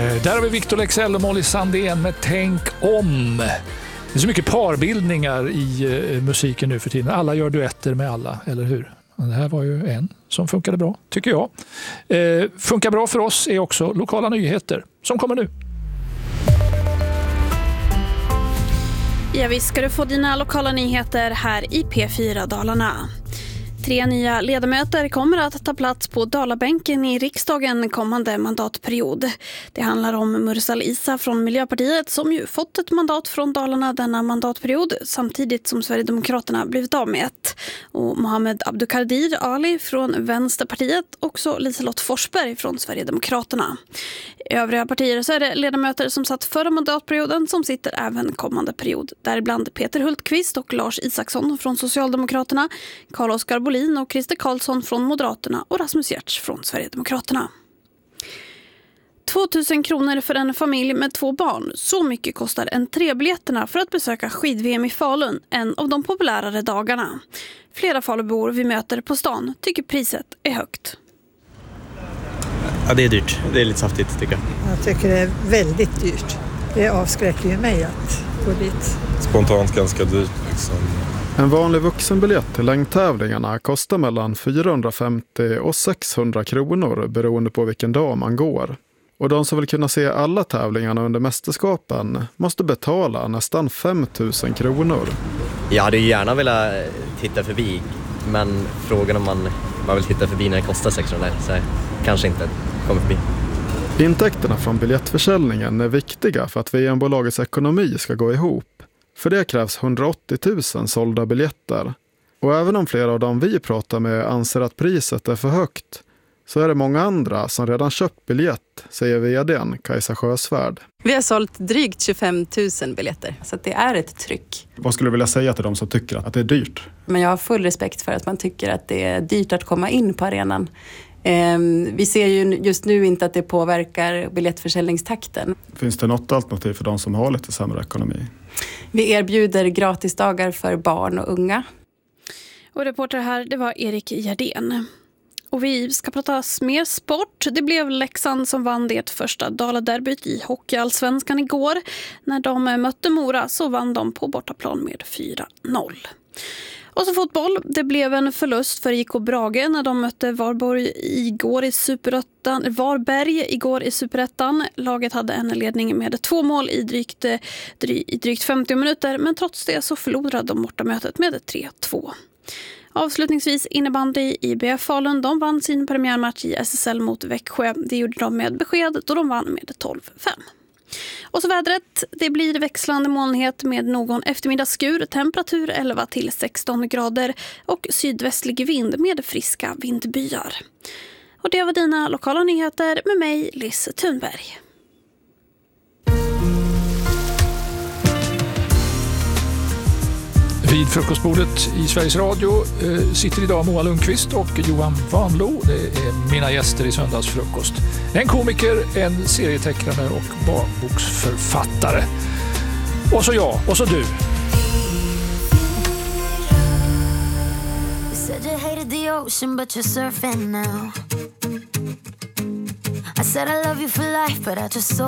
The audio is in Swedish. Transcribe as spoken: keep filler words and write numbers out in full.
Där har vi Victor Leksell och Molly Sandén med Tänk om. Det är så mycket parbildningar i uh, musiken nu för tiden. Alla gör duetter med alla, eller hur? Det här var ju en som funkade bra, tycker jag. Uh, funkar bra för oss är också lokala nyheter som kommer nu. Ja, visst ska du få dina lokala nyheter här i P fyra Dalarna. Tre nya ledamöter kommer att ta plats på Dalabänken i riksdagen kommande mandatperiod. Det handlar om Mursal Isa från Miljöpartiet som ju fått ett mandat från Dalarna denna mandatperiod samtidigt som Sverigedemokraterna blivit av med ett. Och Mohammed Abdukadir Ali från Vänsterpartiet, också Liselott Forsberg från Sverigedemokraterna. I övriga partier så är det ledamöter som satt förra mandatperioden som sitter även kommande period. Däribland Peter Hultqvist och Lars Isaksson från Socialdemokraterna, Carl-Oskar Bolin och Christer Karlsson från Moderaterna och Rasmus Giertz från Sverigedemokraterna. tvåtusen kronor för en familj med två barn. Så mycket kostar entrébiljetterna för att besöka skid-V M i Falun, en av de populärare dagarna. Flera Falubor vi möter på stan tycker priset är högt. Ja, det är dyrt. Det är lite saftigt tycker jag. Jag tycker det är väldigt dyrt. Det avskräcker ju mig att gå dit. Spontant ganska dyrt liksom. En vanlig vuxenbiljett till längdtävlingarna kostar mellan fyrahundrafemtio och sexhundra kronor beroende på vilken dag man går. Och de som vill kunna se alla tävlingarna under mästerskapen måste betala nästan fem tusen kronor. Jag hade ju gärna velat titta förbi, men frågan om man bara vill titta förbi när det kostar sexhundra så kanske inte kommer förbi. Intäkterna från biljettförsäljningen är viktiga för att V M-bolagets ekonomi ska gå ihop. För det krävs hundraåttio tusen sålda biljetter. Och även om flera av dem vi pratar med anser att priset är för högt, så är det många andra som redan köpt biljett, säger vdn Kajsa Sjösvärd. Vi har sålt drygt tjugofem tusen biljetter, så att det är ett tryck. Vad skulle du vilja säga till de som tycker att det är dyrt? Men jag har full respekt för att man tycker att det är dyrt att komma in på arenan. Vi ser ju just nu inte att det påverkar biljettförsäljningstakten. Finns det något alternativ för de som har lite sämre ekonomi? Vi erbjuder gratisdagar för barn och unga. Och reporter här, det var Erik Gerdén. Och vi ska prata mer sport. Det blev Leksand som vann det första Daladerbyt i Hockeyallsvenskan igår. När de mötte Mora så vann de på bortaplan med fyra noll. Och så fotboll. Det blev en förlust för I K Brage när de mötte Varborg igår i Superettan. Varberg igår i Superettan. Laget hade en ledning med två mål i drygt, i drygt femtio minuter, men trots det så förlorade de bortamötet med tre två. Avslutningsvis innebandy i B F Falun. De vann sin premiärmatch i S S L mot Växjö. Det gjorde de med besked då de vann med tolv fem. Och så vädret, det blir växlande molnighet med någon eftermiddagsskur, temperatur elva till sexton grader och sydvästlig vind med friska vindbyar. Och det var dina lokala nyheter med mig, Liz Thunberg. Vid frukostbordet i Sveriges Radio eh, sitter idag Moa Lundqvist och Johan Vanlo. Det är mina gäster i söndagsfrukost. En komiker, en serietecknare och barnboksförfattare. Och så jag, och så du. You said you hated the ocean but you're surfing now. I said I love you for life but I just so